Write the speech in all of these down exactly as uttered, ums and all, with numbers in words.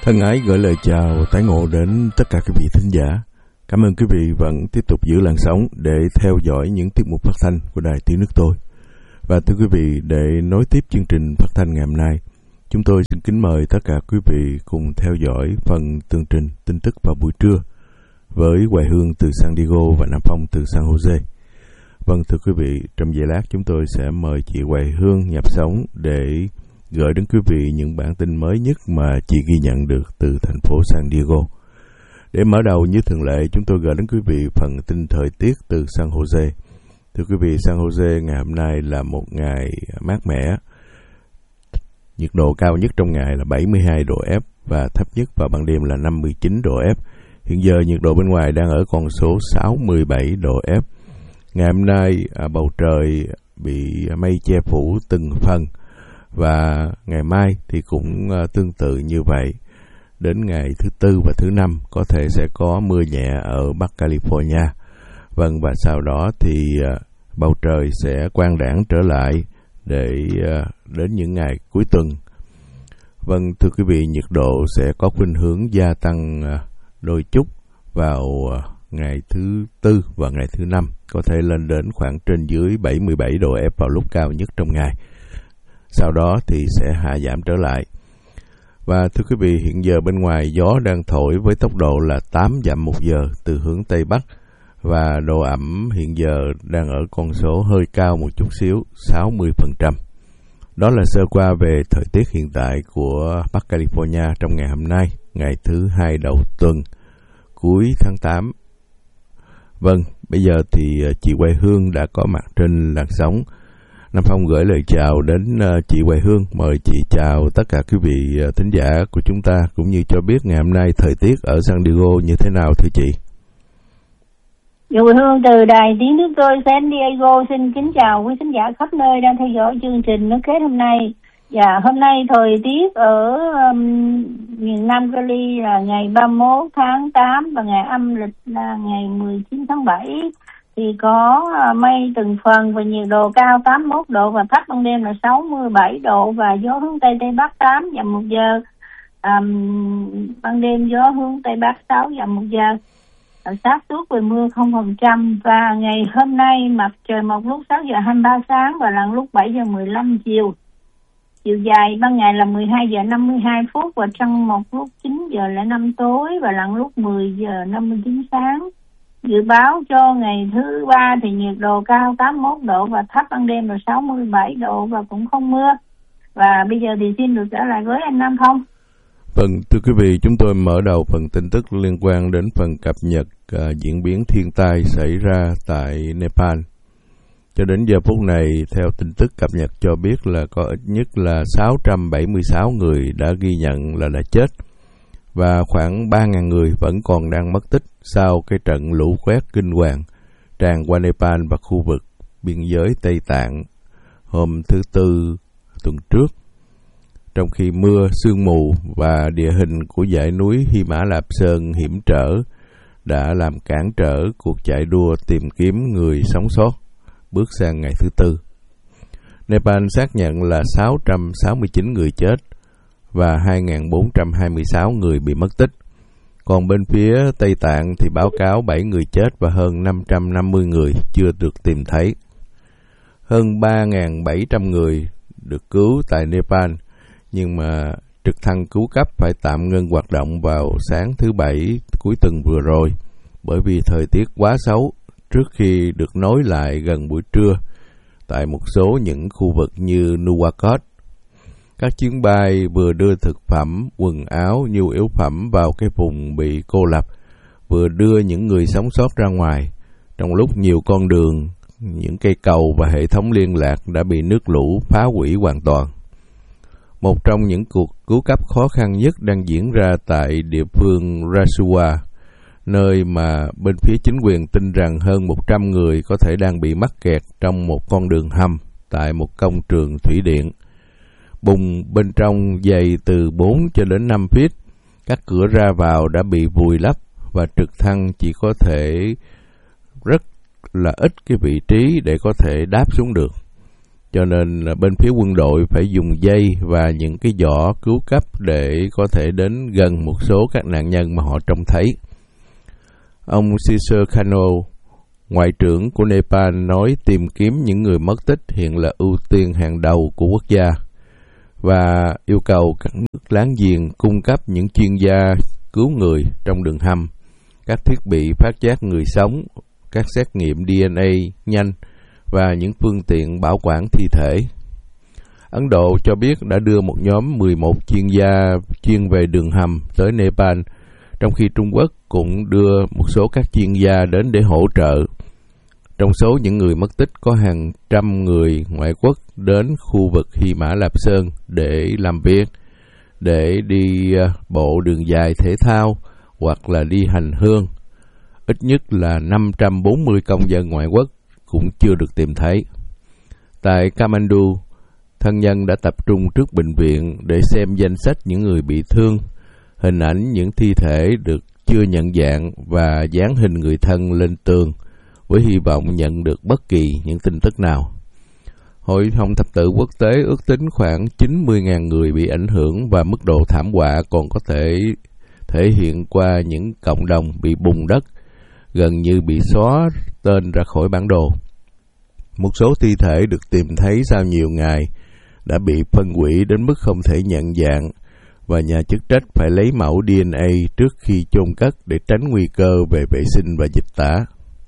Thân ái gửi lời chào tái ngộ đến tất cả quý vị thính giả. Cảm ơn quý vị vẫn tiếp tục giữ làn sóng để theo dõi những tiết mục phát thanh của Đài Tiếng Nước Tôi. Và thưa quý vị, để nối tiếp chương trình phát thanh ngày hôm nay, chúng tôi xin kính mời tất cả quý vị cùng theo dõi phần tường trình tin tức vào buổi trưa với Hoài Hương từ San Diego và Nam Phong từ San Jose. Vâng, thưa quý vị, trong giây lát chúng tôi sẽ mời chị Hoài Hương nhập sóng để gửi đến quý vị những bản tin mới nhất mà chị ghi nhận được từ thành phố San Diego. Để mở đầu như thường lệ, chúng tôi gửi đến quý vị phần tin thời tiết từ San Jose. Thưa quý vị, San Jose ngày hôm nay là một ngày mát mẻ. Nhiệt độ cao nhất trong ngày là bảy mươi hai độ F và thấp nhất vào ban đêm là năm mươi chín độ F. Hiện giờ nhiệt độ bên ngoài đang ở con số sáu mươi bảy độ F. Ngày hôm nay à, bầu trời bị mây che phủ từng phần. Và ngày mai thì cũng uh, tương tự như vậy. Đến ngày thứ Tư và thứ Năm có thể sẽ có mưa nhẹ ở Bắc California. Vâng, và sau đó thì uh, bầu trời sẽ quang đãng trở lại để uh, đến những ngày cuối tuần. Vâng, thưa quý vị, nhiệt độ sẽ có khuynh hướng gia tăng uh, đôi chút vào uh, ngày thứ Tư và ngày thứ Năm. Có thể lên đến khoảng trên dưới bảy mươi bảy độ F vào lúc cao nhất trong ngày. Sau đó thì sẽ hạ giảm trở lại. Và thưa quý vị, hiện giờ bên ngoài gió đang thổi với tốc độ là tám dặm một giờ từ hướng Tây Bắc. Và độ ẩm hiện giờ đang ở con số hơi cao một chút xíu, sáu mươi phần trăm. Đó là sơ qua về thời tiết hiện tại của Bắc California trong ngày hôm nay, ngày thứ hai đầu tuần, cuối tháng tám. Vâng, bây giờ thì chị Hoài Hương đã có mặt trên làn sóng. Nam Phong gửi lời chào đến uh, chị Hoài Hương. Mời chị chào tất cả quý vị uh, thính giả của chúng ta, cũng như cho biết ngày hôm nay thời tiết ở San Diego như thế nào thưa chị. Hoài Hương từ Đài Tiếng Nước Tôi San Diego xin kính chào quý thính giả khắp nơi đang theo dõi chương trình Nước Kết hôm nay. Và hôm nay thời tiết ở um, miền Nam Cali là ngày ba mươi mốt tháng tám và ngày âm lịch là ngày mười chín tháng bảy. Thì có mây từng phần và nhiệt độ cao tám mươi mốt độ và thấp ban đêm là sáu mươi bảy độ và gió hướng Tây Tây Bắc tám dặm một giờ. À, ban đêm gió hướng Tây Bắc sáu dặm một giờ. Xác suất về mưa không phần trăm. Và ngày hôm nay mặt trời mọc lúc sáu giờ hai mươi ba sáng và lặn lúc bảy giờ mười lăm chiều. Chiều dài ban ngày là mười hai giờ năm mươi hai phút và trăng mọc lúc chín giờ lẻ năm tối và lặn lúc mười giờ năm mươi chín sáng. Dự báo cho ngày thứ ba thì nhiệt độ cao tám mươi mốt độ và thấp ban đêm là sáu mươi bảy độ và cũng không mưa. Và bây giờ thì xin được trở lại với anh Nam Phong. Vâng, thưa quý vị, chúng tôi mở đầu phần tin tức liên quan đến phần cập nhật uh, diễn biến thiên tai xảy ra tại Nepal. Cho đến giờ phút này, theo tin tức cập nhật cho biết là có ít nhất là sáu trăm bảy mươi sáu người đã ghi nhận là đã chết. Và khoảng ba nghìn người vẫn còn đang mất tích sau cái trận lũ quét kinh hoàng tràn qua Nepal và khu vực biên giới Tây Tạng hôm thứ Tư tuần trước. Trong khi mưa, sương mù và địa hình của dãy núi Hy Mã Lạp Sơn hiểm trở đã làm cản trở cuộc chạy đua tìm kiếm người sống sót bước sang ngày thứ Tư. Nepal xác nhận là sáu trăm sáu mươi chín người chết và hai nghìn bốn trăm hai mươi sáu người bị mất tích. Còn bên phía Tây Tạng thì báo cáo bảy người chết và hơn năm trăm năm mươi người chưa được tìm thấy. Hơn ba nghìn bảy trăm người được cứu tại Nepal, nhưng mà trực thăng cứu cấp phải tạm ngưng hoạt động vào sáng thứ Bảy cuối tuần vừa rồi bởi vì thời tiết quá xấu trước khi được nối lại gần buổi trưa tại một số những khu vực như Nuwakot. Các chuyến bay vừa đưa thực phẩm, quần áo, nhu yếu phẩm vào cái vùng bị cô lập, vừa đưa những người sống sót ra ngoài, trong lúc nhiều con đường, những cây cầu và hệ thống liên lạc đã bị nước lũ phá hủy hoàn toàn. Một trong những cuộc cứu cấp khó khăn nhất đang diễn ra tại địa phương Rasuwa, nơi mà bên phía chính quyền tin rằng hơn một trăm người có thể đang bị mắc kẹt trong một con đường hầm tại một công trường thủy điện. Bùn bên trong dày từ bốn cho đến năm feet, các cửa ra vào đã bị vùi lấp và trực thăng chỉ có thể rất là ít cái vị trí để có thể đáp xuống được. cho nên bên phía quân đội phải dùng dây và những cái giỏ cứu cấp để có thể đến gần một số các nạn nhân mà họ trông thấy. Ông Caesar Kano, Ngoại trưởng của Nepal, nói tìm kiếm những người mất tích hiện là ưu tiên hàng đầu của quốc gia và yêu cầu các nước láng giềng cung cấp những chuyên gia cứu người trong đường hầm, các thiết bị phát giác người sống, các xét nghiệm đê en a nhanh và những phương tiện bảo quản thi thể. Ấn Độ cho biết đã đưa một nhóm mười một chuyên gia chuyên về đường hầm tới Nepal, trong khi Trung Quốc cũng đưa một số các chuyên gia đến để hỗ trợ. Trong số những người mất tích có hàng trăm người ngoại quốc đến khu vực Hy Mã Lạp Sơn để làm việc, để đi bộ đường dài thể thao hoặc là đi hành hương. Ít nhất là năm trăm bốn mươi công dân ngoại quốc cũng chưa được tìm thấy. Tại Kathmandu, thân nhân đã tập trung trước bệnh viện để xem danh sách những người bị thương, hình ảnh những thi thể được chưa nhận dạng và dán hình người thân lên tường với hy vọng nhận được bất kỳ những tin tức nào. Hội Hồng Thập Tự Quốc tế ước tính khoảng chín mươi nghìn người bị ảnh hưởng và mức độ thảm họa còn có thể thể hiện qua những cộng đồng bị bùn đất, gần như bị xóa tên ra khỏi bản đồ. Một số thi thể được tìm thấy sau nhiều ngày đã bị phân hủy đến mức không thể nhận dạng và nhà chức trách phải lấy mẫu đê en a trước khi chôn cất để tránh nguy cơ về vệ sinh và dịch tả.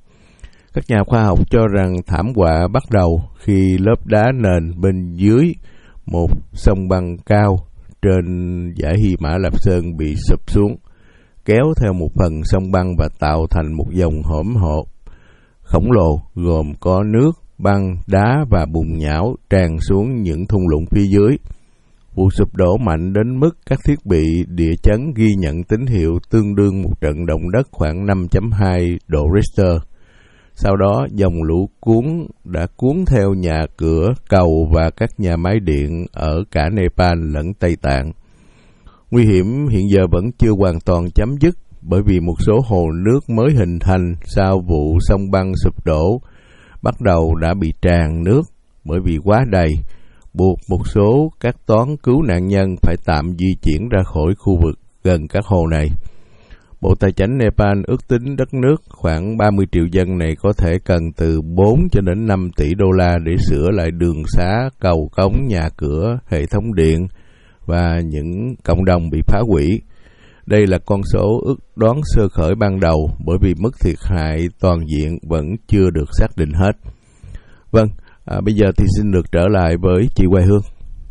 Các nhà khoa học cho rằng thảm họa bắt đầu khi lớp đá nền bên dưới một sông băng cao trên dãy Hy Mã Lạp Sơn bị sụp xuống, kéo theo một phần sông băng và tạo thành một dòng hỗn hợp khổng lồ gồm có nước, băng, đá và bùn nhão tràn xuống những thung lũng phía dưới. Vụ sụp đổ mạnh đến mức các thiết bị địa chấn ghi nhận tín hiệu tương đương một trận động đất khoảng năm phẩy hai độ Richter. Sau đó, dòng lũ cuốn đã cuốn theo nhà cửa, cầu và các nhà máy điện ở cả Nepal lẫn Tây Tạng. Nguy hiểm hiện giờ vẫn chưa hoàn toàn chấm dứt bởi vì một số hồ nước mới hình thành sau vụ sông băng sụp đổ bắt đầu đã bị tràn nước bởi vì quá đầy, buộc một số các toán cứu nạn nhân phải tạm di chuyển ra khỏi khu vực gần các hồ này. Bộ Tài chính Nepal ước tính đất nước khoảng ba mươi triệu dân này có thể cần từ bốn cho đến năm tỷ đô la để sửa lại đường xá, cầu cống, nhà cửa, hệ thống điện và những cộng đồng bị phá hủy. Đây là con số ước đoán sơ khởi ban đầu bởi vì mức thiệt hại toàn diện vẫn chưa được xác định hết. Vâng, à, bây giờ thì xin được trở lại với chị Hoài Hương.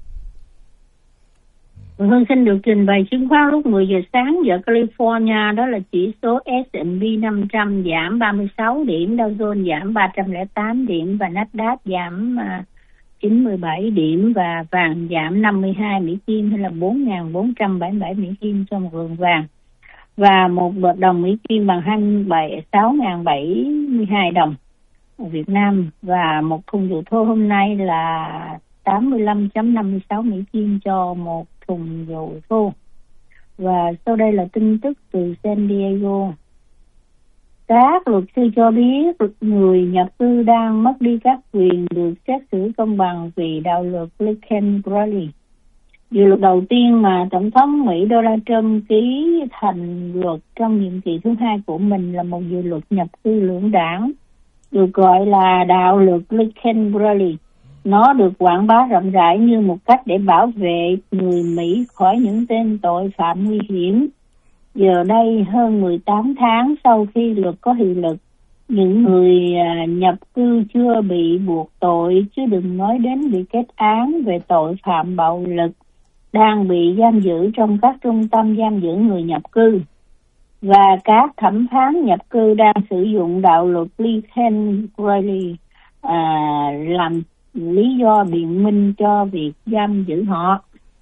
Hương xin được trình bày chứng khoán lúc mười giờ sáng giờ California, đó là chỉ số S and P năm trăm giảm ba mươi sáu điểm, Dow Jones giảm ba trăm lẻ tám điểm và Nasdaq giảm chín mươi bảy điểm và vàng giảm năm mươi hai Mỹ Kim hay là bốn nghìn bốn trăm bảy mươi bảy Mỹ Kim cho một lượng vàng. Và một đồng Mỹ Kim bằng hai mươi sáu nghìn bảy mươi hai đồng ở Việt Nam, và một thùng dầu thô hôm nay là tám mươi lăm phẩy năm mươi sáu Mỹ Kim cho một thùng dầu thô. Và sau đây là tin tức từ San Diego. Các luật sư cho biết người nhập cư đang mất đi các quyền được xét xử công bằng vì đạo luật Lincoln-Brady. Dự luật đầu tiên mà Tổng thống Mỹ Donald Trump ký thành luật trong nhiệm kỳ thứ hai của mình là một dự luật nhập cư lưỡng đảng, được gọi là đạo luật Lincoln-Brady. Nó được quảng bá rộng rãi như một cách để bảo vệ người Mỹ khỏi những tên tội phạm nguy hiểm. Giờ đây, hơn mười tám tháng sau khi luật có hiệu lực, những người nhập cư chưa bị buộc tội, chứ đừng nói đến bị kết án về tội phạm bạo lực, đang bị giam giữ trong các trung tâm giam giữ người nhập cư. Và các thẩm phán nhập cư đang sử dụng đạo luật Lincoln-Brady à, làm lý do biện minh cho việc giam giữ họ.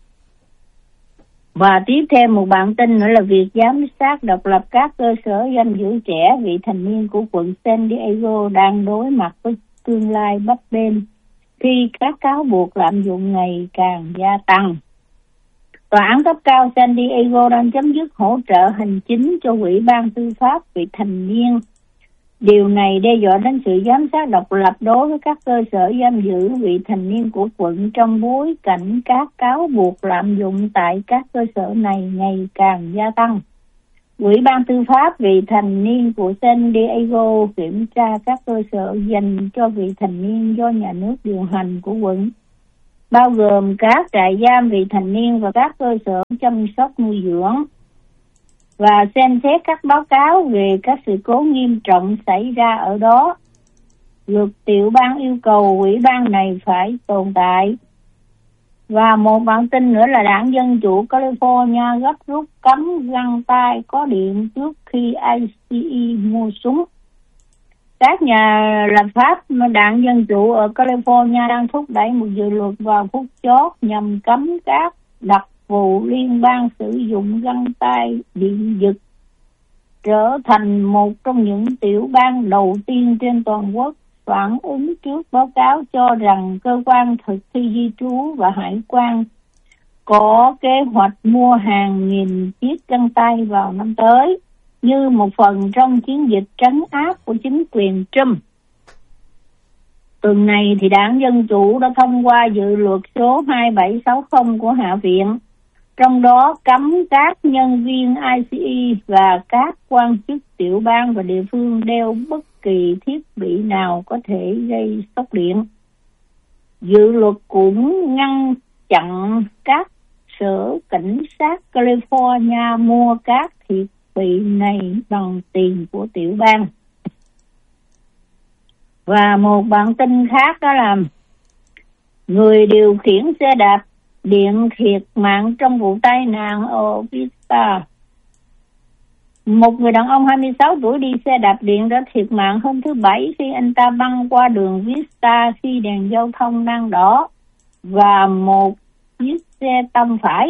Và tiếp theo một bản tin nữa là việc giám sát độc lập các cơ sở giam giữ trẻ vị thành niên của quận San Diego đang đối mặt với tương lai bấp bênh khi các cáo buộc lạm dụng ngày càng gia tăng. Tòa án cấp cao San Diego đang chấm dứt hỗ trợ hành chính cho Ủy ban Tư pháp vị thành niên Điều này đe dọa đến sự giám sát độc lập đối với các cơ sở giam giữ vị thành niên của quận trong bối cảnh các cáo buộc lạm dụng tại các cơ sở này ngày càng gia tăng. Ủy ban tư pháp vị thành niên của San Diego kiểm tra các cơ sở dành cho vị thành niên do nhà nước điều hành của quận, bao gồm các trại giam vị thành niên và các cơ sở chăm sóc nuôi dưỡng, và xem xét các báo cáo về các sự cố nghiêm trọng xảy ra ở đó. Luật tiểu bang yêu cầu ủy ban này phải tồn tại. Và một bản tin nữa là đảng Dân Chủ California gấp rút cấm găng tay có điện trước khi i xê e mua súng. Các nhà lập pháp đảng Dân Chủ ở California đang thúc đẩy một dự luật vào phút chót nhằm cấm các đặc vụ liên bang sử dụng găng tay điện giật, trở thành một trong những tiểu bang đầu tiên trên toàn quốc phản ứng trước báo cáo cho rằng cơ quan thực thi di trú và hải quan có kế hoạch mua hàng nghìn chiếc găng tay vào năm tới như một phần trong chiến dịch trấn áp của chính quyền Trump. Tuần này thì đảng Dân Chủ đã thông qua dự luật số hai bảy sáu không của Hạ viện, trong đó cấm các nhân viên i xê e và các quan chức tiểu bang và địa phương đeo bất kỳ thiết bị nào có thể gây sốc điện. Dự luật cũng ngăn chặn các sở cảnh sát California mua các thiết bị này bằng tiền của tiểu bang. Và một bản tin khác đó là người điều khiển xe đạp điện thiệt mạng trong vụ tai nạn ở Vista. Một người đàn ông hai mươi sáu tuổi đi xe đạp điện đã thiệt mạng hôm thứ Bảy khi anh ta băng qua đường Vista khi đèn giao thông đang đỏ và một chiếc xe tông phải.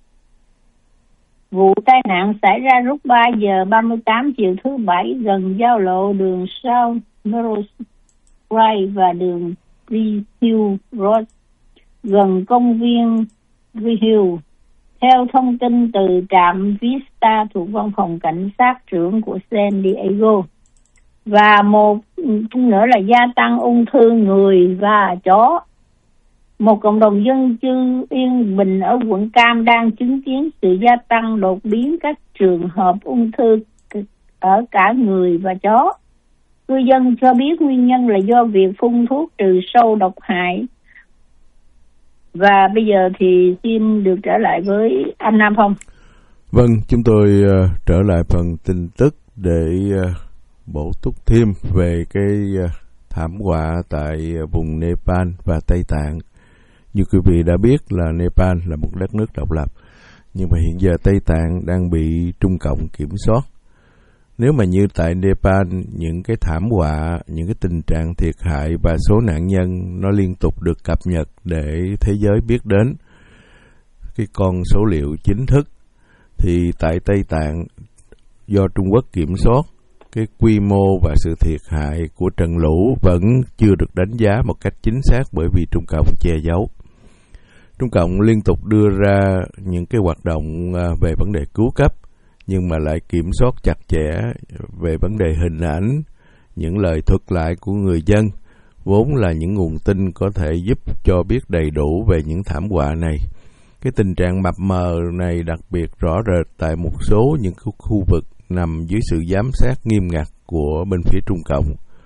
Vụ tai nạn xảy ra lúc ba giờ ba mươi tám chiều thứ Bảy gần giao lộ đường South Melrose Drive và đường Rehill Road gần công viên Rehill. Theo thông tin từ trạm Vista thuộc văn phòng cảnh sát trưởng của San Diego. Và một nữa là gia tăng ung thư người và chó. Một cộng đồng dân cư yên bình ở quận Cam đang chứng kiến sự gia tăng đột biến các trường hợp ung thư ở cả người và chó. Cư dân cho biết nguyên nhân là do việc phun thuốc trừ sâu độc hại. Và bây giờ thì xin được trở lại với anh Nam Phong. Vâng, chúng tôi uh, trở lại phần tin tức để uh, bổ túc thêm về cái uh, thảm họa tại uh, vùng Nepal và Tây Tạng. Như quý vị đã biết là Nepal là một đất nước độc lập, nhưng mà hiện giờ Tây Tạng đang bị Trung Cộng kiểm soát. Nếu mà như tại Nepal, những cái thảm họa, những cái tình trạng thiệt hại và số nạn nhân nó liên tục được cập nhật để thế giới biết đến cái con số liệu chính thức, thì tại Tây Tạng do Trung Quốc kiểm soát, cái quy mô và sự thiệt hại của trận lũ vẫn chưa được đánh giá một cách chính xác bởi vì Trung Cộng che giấu. Trung Cộng liên tục đưa ra những cái hoạt động về vấn đề cứu cấp, nhưng mà lại kiểm soát chặt chẽ về vấn đề hình ảnh, những lời thuật lại của người dân, vốn là những nguồn tin có thể giúp cho biết đầy đủ về những thảm họa này. Cái tình trạng mập mờ này đặc biệt rõ rệt tại một số những khu vực nằm dưới sự giám sát nghiêm ngặt của bên phía Trung Cộng.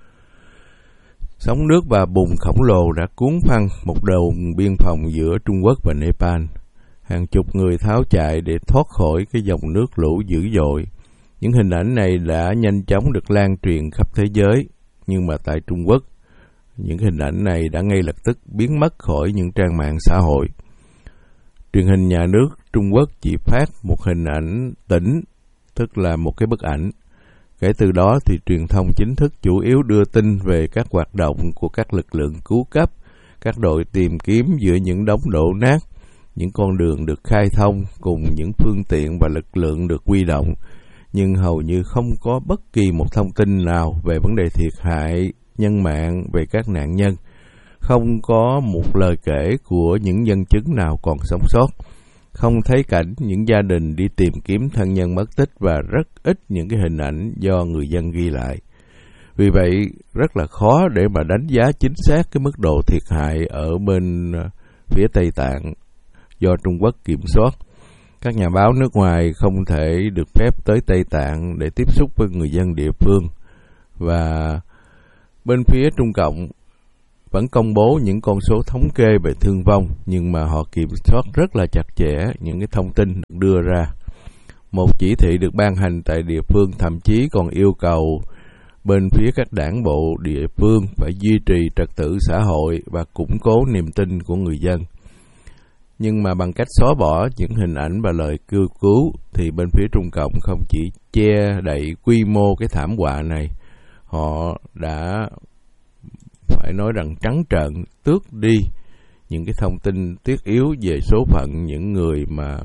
Sóng nước và bùn khổng lồ đã cuốn phăng một đồn biên phòng giữa Trung Quốc và Nepal. Hàng chục người tháo chạy để thoát khỏi cái dòng nước lũ dữ dội. Những hình ảnh này đã nhanh chóng được lan truyền khắp thế giới, nhưng mà tại Trung Quốc, những hình ảnh này đã ngay lập tức biến mất khỏi những trang mạng xã hội. Truyền hình nhà nước Trung Quốc chỉ phát một hình ảnh tĩnh, tức là một cái bức ảnh. Kể từ đó thì truyền thông chính thức chủ yếu đưa tin về các hoạt động của các lực lượng cứu cấp, các đội tìm kiếm giữa những đống đổ nát, những con đường được khai thông cùng những phương tiện và lực lượng được huy động, nhưng hầu như không có bất kỳ một thông tin nào về vấn đề thiệt hại nhân mạng về các nạn nhân. Không có một lời kể của những nhân chứng nào còn sống sót. Không thấy cảnh những gia đình đi tìm kiếm thân nhân mất tích và rất ít những cái hình ảnh do người dân ghi lại. Vì vậy, rất là khó để mà đánh giá chính xác cái mức độ thiệt hại ở bên phía Tây Tạng do Trung Quốc kiểm soát. Các nhà báo nước ngoài không thể được phép tới Tây Tạng để tiếp xúc với người dân địa phương. Và bên phía Trung Cộng vẫn công bố những con số thống kê về thương vong, nhưng mà họ kiểm soát rất là chặt chẽ những cái thông tin được đưa ra. Một chỉ thị được ban hành tại địa phương thậm chí còn yêu cầu bên phía các đảng bộ địa phương phải duy trì trật tự xã hội và củng cố niềm tin của người dân. Nhưng mà bằng cách xóa bỏ những hình ảnh và lời kêu cứu thì bên phía Trung Cộng không chỉ che đậy quy mô cái thảm họa này, họ đã phải nói rằng trắng trợn tước đi những cái thông tin thiết yếu về số phận những người mà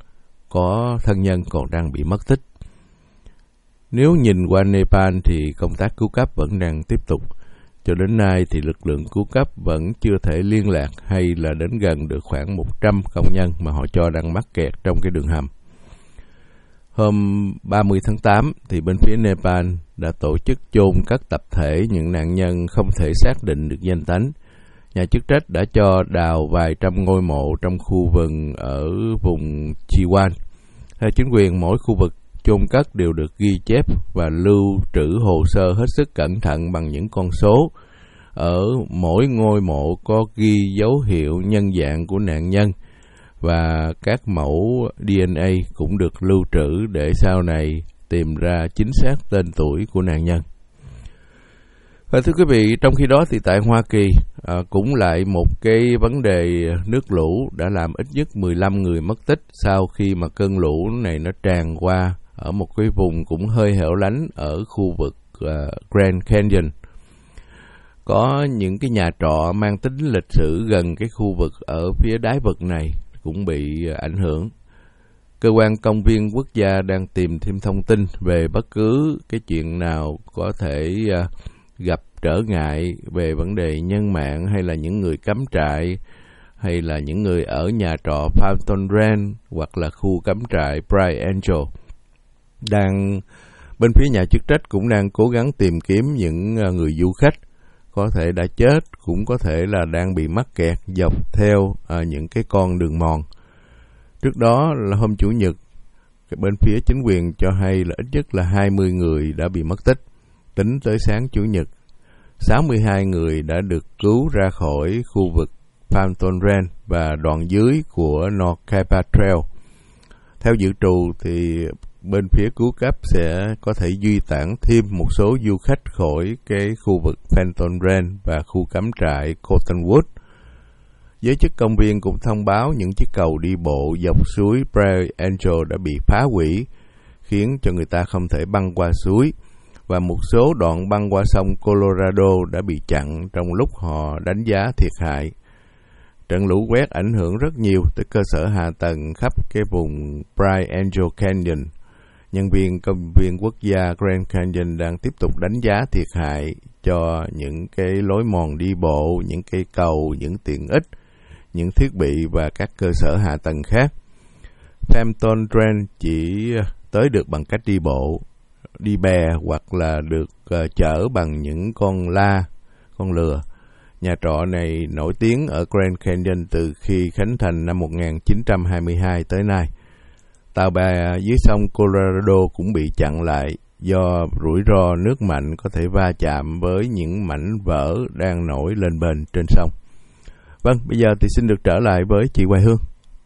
có thân nhân còn đang bị mất tích. Nếu nhìn qua Nepal thì công tác cứu cấp vẫn đang tiếp tục. Cho đến nay thì lực lượng cứu cấp vẫn chưa thể liên lạc hay là đến gần được khoảng một trăm công nhân mà họ cho đang mắc kẹt trong cái đường hầm. Hôm ba mươi tháng tám thì bên phía Nepal đã tổ chức chôn cất tập thể những nạn nhân không thể xác định được danh tánh. Nhà chức trách đã cho đào vài trăm ngôi mộ trong khu vườn ở vùng Chiwan. Theo chính quyền, mỗi khu vực chôn cất đều được ghi chép và lưu trữ hồ sơ hết sức cẩn thận bằng những con số. Ở mỗi ngôi mộ có ghi dấu hiệu nhân dạng của nạn nhân và các mẫu đê en a cũng được lưu trữ để sau này tìm ra chính xác tên tuổi của nạn nhân. Và thưa quý vị, trong khi đó thì tại Hoa Kỳ à, cũng lại một cái vấn đề nước lũ đã làm ít nhất mười lăm người mất tích sau khi mà cơn lũ này nó tràn qua ở một cái vùng cũng hơi hẻo lánh ở khu vực uh, Grand Canyon. Có những cái nhà trọ mang tính lịch sử gần cái khu vực ở phía đáy vực này cũng bị ảnh hưởng. Cơ quan công viên quốc gia đang tìm thêm thông tin về bất cứ cái chuyện nào có thể uh, gặp trở ngại về vấn đề nhân mạng hay là những người cắm trại hay là những người ở nhà trọ Fountain Ranch hoặc là khu cắm trại Bright Angel. Đang bên phía nhà chức trách cũng đang cố gắng tìm kiếm những người du khách có thể đã chết, cũng có thể là đang bị mắc kẹt dọc theo à, những cái con đường mòn. Trước đó là hôm Chủ nhật, bên phía chính quyền cho hay là ít nhất là hai mươi người đã bị mất tích. Tính tới sáng Chủ nhật, sáu mươi hai người đã được cứu ra khỏi khu vực Fountain Ranch và đoạn dưới của North Kapa Trail. Theo dự trù thì bên phía cứu cấp sẽ có thể duy tản thêm một số du khách khỏi cái khu vực Fountain Ranch và khu cắm trại Cottonwood. Giới chức công viên cũng thông báo những chiếc cầu đi bộ dọc suối Bright Angel đã bị phá hủy, khiến cho người ta không thể băng qua suối, và một số đoạn băng qua sông Colorado đã bị chặn trong lúc họ đánh giá thiệt hại. Trận lũ quét ảnh hưởng rất nhiều tới cơ sở hạ tầng khắp cái vùng Bright Angel Canyon. Nhân viên công viên quốc gia Grand Canyon đang tiếp tục đánh giá thiệt hại cho những cái lối mòn đi bộ, những cây cầu, những tiện ích, những thiết bị và các cơ sở hạ tầng khác. Fountain Ranch chỉ tới được bằng cách đi bộ, đi bè hoặc là được uh, chở bằng những con la, con lừa. Nhà trọ này nổi tiếng ở Grand Canyon từ khi khánh thành năm một nghìn chín trăm hai mươi hai tới nay. Tàu bè dưới sông Colorado cũng bị chặn lại do rủi ro nước mạnh có thể va chạm với những mảnh vỡ đang nổi lên bền trên sông. Vâng, bây giờ thì xin được trở lại với chị Hoài Hương.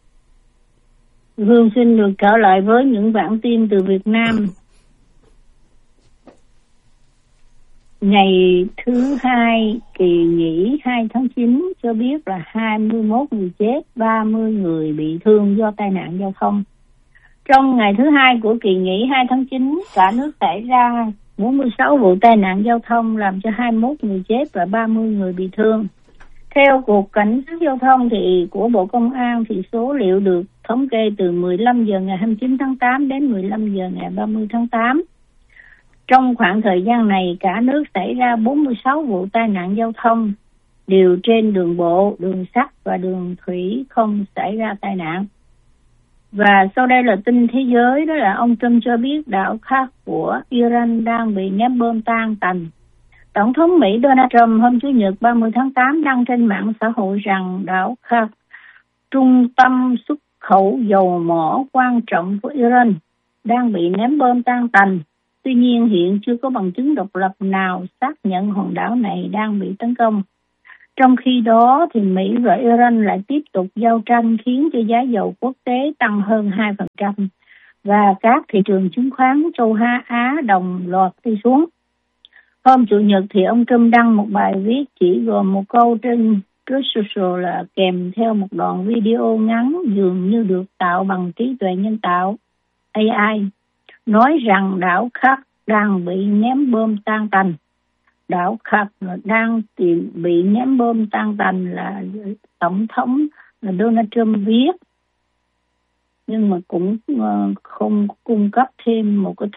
Hương xin được trở lại với những bản tin từ Việt Nam. Ngày thứ hai kỳ nghỉ hai tháng chín cho biết là hai mươi mốt người chết, ba mươi người bị thương do tai nạn giao thông. Trong ngày thứ hai của kỳ nghỉ hai tháng chín, cả nước xảy ra bốn mươi sáu vụ tai nạn giao thông làm cho hai mươi mốt người chết và ba mươi người bị thương. Theo Cục Cảnh sát Giao thông thì của Bộ Công an thì số liệu được thống kê từ mười lăm giờ ngày hai mươi chín tháng tám đến mười lăm giờ ngày ba mươi tháng tám. Trong khoảng thời gian này, cả nước xảy ra bốn mươi sáu vụ tai nạn giao thông, đều trên đường bộ, đường sắt và đường thủy không xảy ra tai nạn. Và sau đây là tin thế giới, đó là ông Trump cho biết đảo Kursk của Iran đang bị ném bom tan tành Tổng thống Mỹ Donald Trump hôm Chủ nhật ba mươi tháng tám đăng trên mạng xã hội rằng đảo Kursk, trung tâm xuất khẩu dầu mỏ quan trọng của Iran, đang bị ném bom tan tành. Tuy nhiên hiện chưa có bằng chứng độc lập nào xác nhận hòn đảo này đang bị tấn công. Trong khi đó thì Mỹ và Iran lại tiếp tục giao tranh khiến cho giá dầu quốc tế tăng hơn hai phần trăm và các thị trường chứng khoán châu Á đồng loạt đi xuống. Hôm Chủ nhật thì ông Trump đăng một bài viết chỉ gồm một câu trên Truth Social là kèm theo một đoạn video ngắn dường như được tạo bằng trí tuệ nhân tạo A I, nói rằng đảo Kursk đang bị ném bom tan tành. Đảo Kursk đang tìm bị ném bom tan tành là Tổng thống là Donald Trump viết, nhưng mà cũng không cung cấp thêm một cái